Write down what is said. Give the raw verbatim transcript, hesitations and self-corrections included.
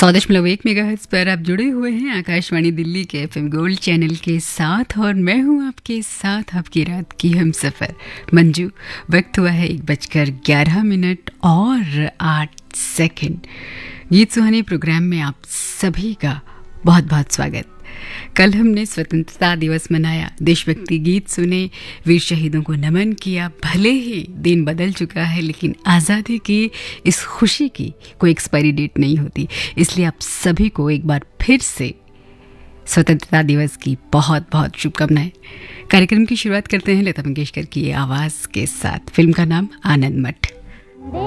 सौ दशमलव एक मेगाहर्ट्ज़ पर आप जुड़े हुए हैं आकाशवाणी दिल्ली के एफएम गोल्ड चैनल के साथ और मैं हूं आपके साथ आपकी रात की हमसफर मंजू। वक्त हुआ है एक बजकर ग्यारह मिनट और आठ सेकंड। गीत सुहानी प्रोग्राम में आप सभी का बहुत बहुत स्वागत। कल हमने स्वतंत्रता दिवस मनाया, देशभक्ति गीत सुने, वीर शहीदों को नमन किया। भले ही दिन बदल चुका है लेकिन आज़ादी की इस खुशी की कोई एक्सपायरी डेट नहीं होती। इसलिए आप सभी को एक बार फिर से स्वतंत्रता दिवस की बहुत बहुत शुभकामनाएं। कार्यक्रम की शुरुआत करते हैं लता मंगेशकर की आवाज़ के साथ। फिल्म का नाम आनंद मठ।